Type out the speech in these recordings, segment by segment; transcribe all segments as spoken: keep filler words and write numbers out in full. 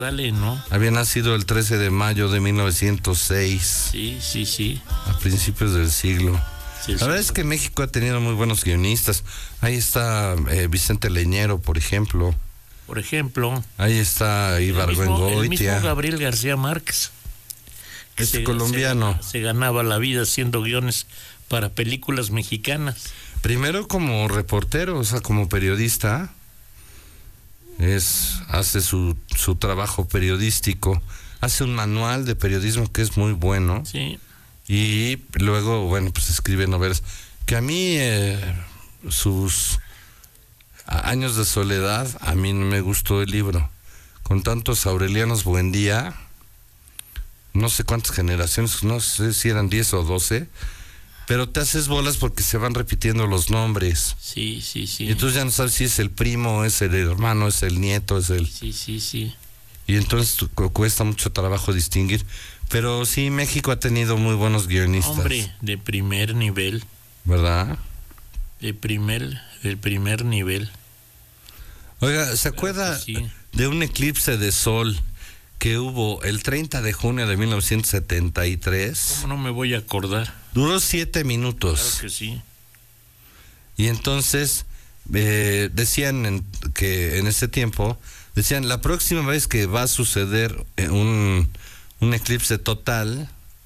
Dale, ¿no? Había nacido el trece de mayo de mil novecientos seis. Sí, sí, sí. A principios del siglo. Sí, la verdad es que México ha tenido muy buenos guionistas. Ahí está eh, Vicente Leñero, por ejemplo. Por ejemplo. Ahí está Ibargüengoitia. El mismo Gabriel García Márquez. Que es colombiano. Se, se ganaba la vida haciendo guiones para películas mexicanas. Primero como reportero, o sea, como periodista. Es, hace su, su trabajo periodístico, hace un manual de periodismo que es muy bueno. Sí. Y luego, bueno, pues escribe novelas. Que a mí, eh, sus años de soledad, a mí no me gustó el libro. Con tantos Aurelianos Buendía, no sé cuántas generaciones, no sé si eran diez o doce, pero te haces bolas porque se van repitiendo los nombres. Sí, sí, sí. Y entonces ya no sabes si es el primo, es el hermano, es el nieto, es el... Sí, sí, sí. Y entonces cuesta mucho trabajo distinguir. Pero sí, México ha tenido muy buenos guionistas. Hombre, de primer nivel. ¿Verdad? De primer, del primer nivel. Oiga, ¿se acuerda sí. de un eclipse de sol que hubo el treinta de junio de mil novecientos setenta y tres? ¿Cómo no me voy a acordar? Duró siete minutos. Claro que sí. Y entonces eh, decían en, que en ese tiempo, decían, la próxima vez que va a suceder un, un eclipse total,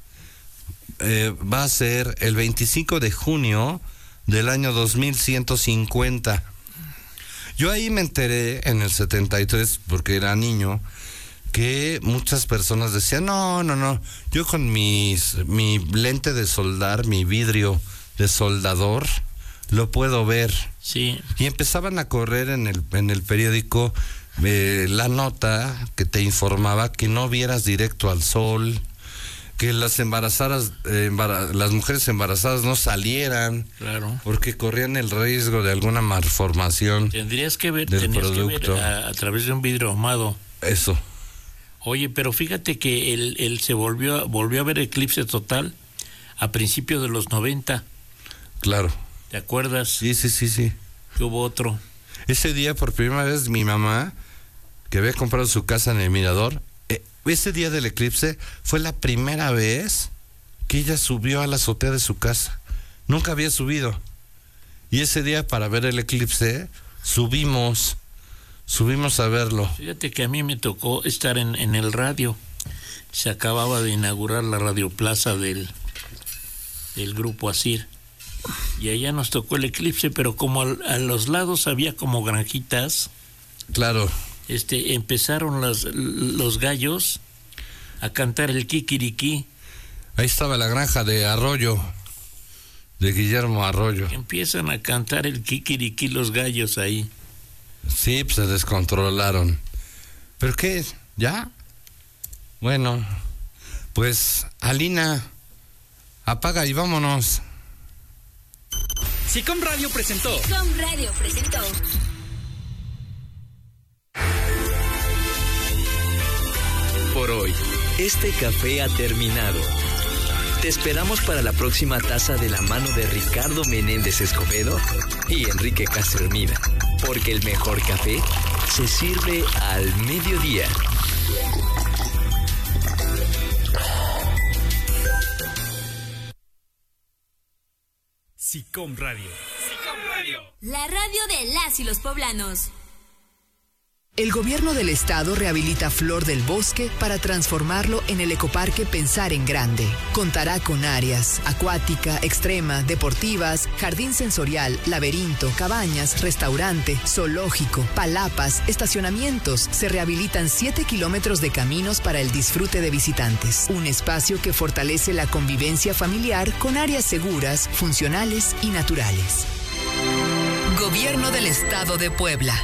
eh, va a ser el veinticinco de junio del año dos mil ciento cincuenta. Yo ahí me enteré en el setenta y tres, porque era niño, que muchas personas decían, no, no, no, yo con mis, mi lente de soldar, mi vidrio de soldador, lo puedo ver. Sí. Y empezaban a correr en el, en el periódico eh, la nota que te informaba que no vieras directo al sol, que las embarazadas, eh, embara- las mujeres embarazadas no salieran, claro, porque corrían el riesgo de alguna malformación. Tendrías que ver, del tendrías producto. que ver a, a través de un vidrio ahumado. Eso. Oye, pero fíjate que él, él se volvió, volvió a ver eclipse total a principios de los noventa. Claro. ¿Te acuerdas? Sí, sí, sí, sí. Que hubo otro. Ese día, por primera vez, mi mamá, que había comprado su casa en el Mirador, eh, ese día del eclipse fue la primera vez que ella subió a la azotea de su casa. Nunca había subido. Y ese día, para ver el eclipse, subimos, subimos a verlo. Fíjate que a mí me tocó estar en, en el radio. Se acababa de inaugurar la radioplaza del, del Grupo Asir. Y allá nos tocó el eclipse, pero como al, a los lados había como granjitas. Claro. Este, empezaron los, los gallos a cantar el kikiriki. Ahí estaba la granja de Arroyo, de Guillermo Arroyo. Empiezan a cantar el kikiriki los gallos ahí. Sí, pues se descontrolaron. ¿Pero qué? ¿Ya? Bueno, pues, Alina, apaga y vámonos. Sicom Radio presentó. Sicom Radio presentó. Por hoy, este café ha terminado. Te esperamos para la próxima taza de la mano de Ricardo Menéndez Escobedo y Enrique Castro Hermida, porque el mejor café se sirve al mediodía. Sicom Radio. Sicom Radio. La radio de las y los poblanos. El gobierno del estado rehabilita Flor del Bosque para transformarlo en el ecoparque Pensar en Grande. Contará con áreas acuática, extrema, deportivas, jardín sensorial, laberinto, cabañas, restaurante, zoológico, palapas, estacionamientos. Se rehabilitan siete kilómetros de caminos para el disfrute de visitantes. Un espacio que fortalece la convivencia familiar con áreas seguras, funcionales y naturales. Gobierno del Estado de Puebla.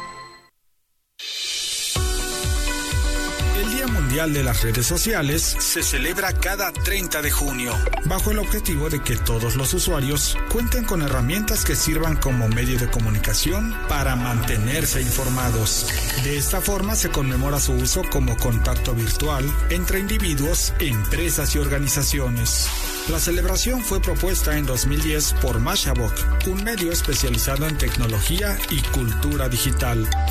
El Día Mundial de las Redes Sociales se celebra cada treinta de junio, bajo el objetivo de que todos los usuarios cuenten con herramientas que sirvan como medio de comunicación para mantenerse informados. De esta forma se conmemora su uso como contacto virtual entre individuos, empresas y organizaciones. La celebración fue propuesta en dos mil diez por Mashable, un medio especializado en tecnología y cultura digital.